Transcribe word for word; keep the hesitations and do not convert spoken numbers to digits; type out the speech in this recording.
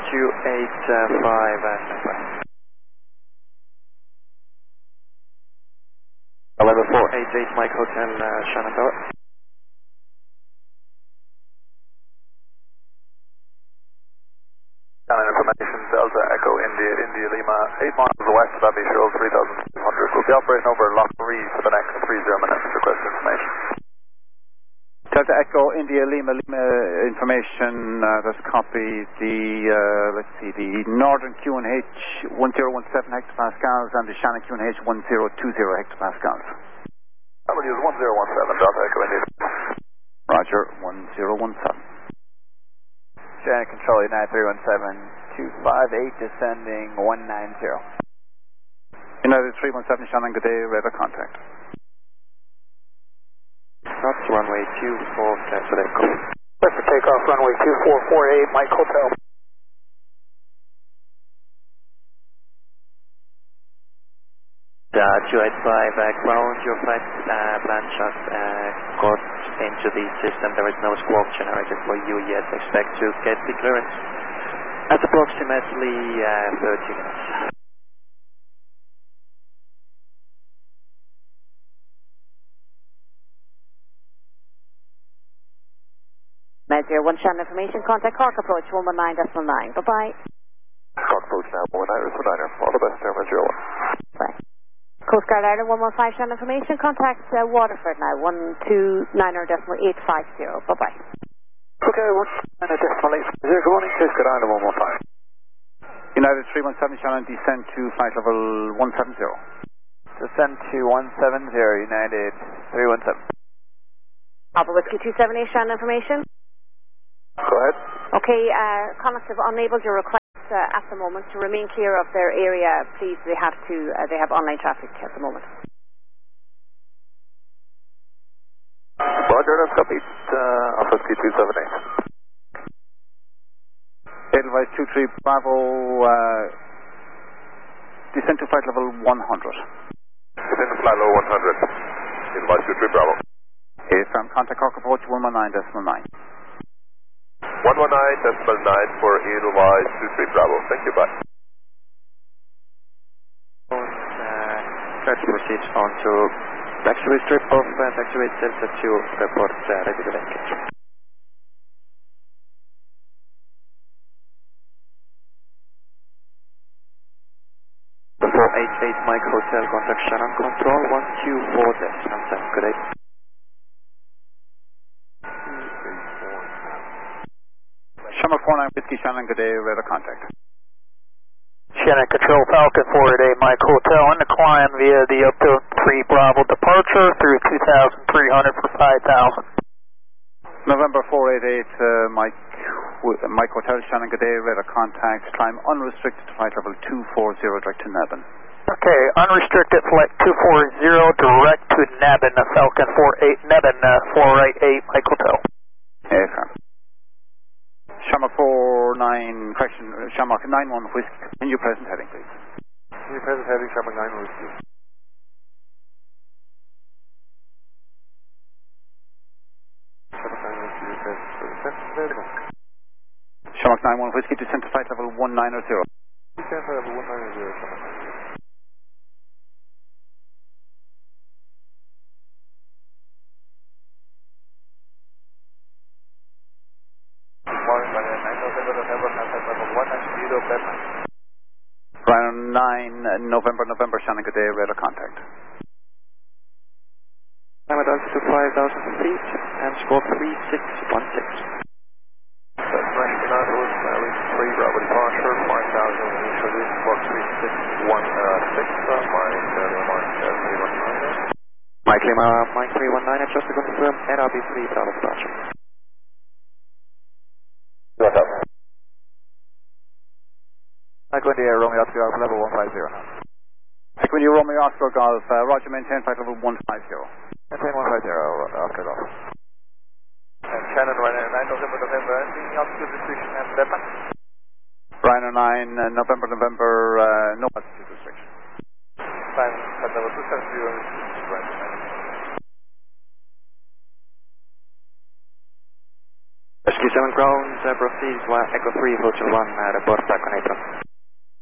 two eight five uh, eleven four. eight eight Mike Hotel uh, Shannon Tower. Shannon information, Delta Echo India, India Lima, eight miles west of Abbey Shoal, three thousand two hundred. We'll be operating over Loch three for the next three zero minutes. Request information. Delta Echo India Lima Lima information, uh, there's a copy, the, uh, let's see, the Northern Q N H one zero one seven hectopascals and the Shannon Q N H one zero two zero hectopascals. I will use one zero one seven, Delta Echo India. Roger, one zero one seven. Shannon Control nine three one seven two five eight, descending one nine zero. United three one seven Shannon, good day, radar contact. That's runway two four, cancel Echo. Clear for takeoff, runway two four four eight, Mike Hotel. Uh, two eight five, uh, ground, your flight uh, plan just uh, got into the system. There is no squawk generated for you yet. Expect to get the clearance at approximately uh, thirty minutes. nine zero one Shannon information, contact Cork approach one one nine decimal nine. Bye-bye. Cork approach now, one nine decimal nine. All the best, Airman zero one. Bye. Coast Guard Ireland one one five Shannon information, contact uh, Waterford now, one two nine decimal eight five zero. Bye-bye. Okay, one nine decimal eight five zero. Good morning, Coast Guard Ireland one one five. United three one seven Shannon, descend to flight level one seven zero. Descend to one seven zero, United three one seven. Alpha Whiskey two seven eight Shannon information. Go ahead. Okay, uh, Connacht have unable to request uh, at the moment to remain clear of their area. Please, they have to, uh, they have online traffic at the moment. Roger, that's copied. Uh, Alpha Whiskey two seven eight. Edelweiss two three Bravo, uh, descend to flight level one hundred. Descend to flight level one hundred. Edelweiss two three Bravo. Okay, from contact Cork approach one one nine decimal nine. one one nine decimal nine for Edelweiss two three Bravo. Thank you, bye. Uh, try to proceed on to taxiway strip of uh, taxiway Delta two airport, uh, ready to engage. four eight eight Mike Hotel, contact Shannon Control one two four decimal seven. Good day. Shamrock four nine Whiskey Shannon, good day, radar contact. Shannon Control Falcon four eight eight Mike Hotel on the climb via the up to three Bravo departure through two thousand three hundred for five thousand. November four eight eight uh, Mike, Mike Hotel Shannon, good day, radar contact. Climb unrestricted to flight level two four zero direct to Navan. Okay, unrestricted flight two four zero direct to Navan, Falcon four eight Navan, uh, four eight eight Mike Hotel. Okay, sir. Shamrock four nine, correction, uh, Shamrock nine one Whiskey, continue present heading, please. Continue present heading, Shamrock nine one Whiskey. Shamrock nine one Whiskey, present. Shamrock nine one Whiskey, descend to flight level one nine zero. Descend to level one nine zero, Shamrock. Rhino nine, uh, November, November, Shannon, good day, radar contact. I'm at altitude five thousand feet and squawk three six one six. That's nice, United, Valley three, Bravo departure, five thousand, initially, squawk three six one six, uh, Mike, uh, Mark, uh, three one nine. Mike Lima, Mike three one nine, just to confirm, N R B three, Bravo departure. What's up? Mike India, Romeo Oscar Golf, level one five zero. Mike India, Romeo Oscar Golf, uh, Roger, maintain flight level one five zero. Maintain one five zero, Oscar Golf. And Shannon, nine November, November, any altitude restriction and Deadman? Rhino nine, uh, November, November, uh, no altitude restriction. Time, at level two seven zero, right. Rescue seven ground, uh, proceed, one, Echo three, Hotel one, uh, report back on